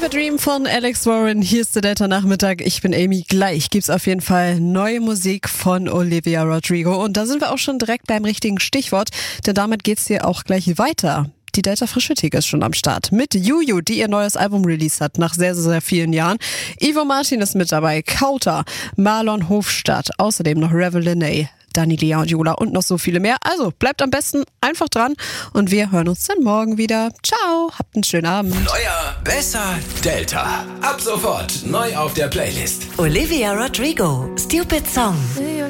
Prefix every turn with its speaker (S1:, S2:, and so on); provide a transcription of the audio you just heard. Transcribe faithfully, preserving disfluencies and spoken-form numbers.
S1: Fever Dream von Alex Warren. Hier ist der Delta Nachmittag. Ich bin Amy. Gleich gibt's auf jeden Fall neue Musik von Olivia Rodrigo. Und da sind wir auch schon direkt beim richtigen Stichwort, denn damit geht's hier auch gleich weiter. Die Delta Frische Theke ist schon am Start. Mit Juju, die ihr neues Album released hat, nach sehr, sehr, sehr vielen Jahren. Ivo Martin ist mit dabei, Kauter, Marlon Hofstadt, außerdem noch Revel Linnae, Dani Lea und Jola und noch so viele mehr. Also bleibt am besten einfach dran und wir hören uns dann morgen wieder. Ciao, habt einen schönen Abend.
S2: Neuer, besser, Delta. Ab sofort neu auf der Playlist.
S3: Olivia Rodrigo, Stupid Song.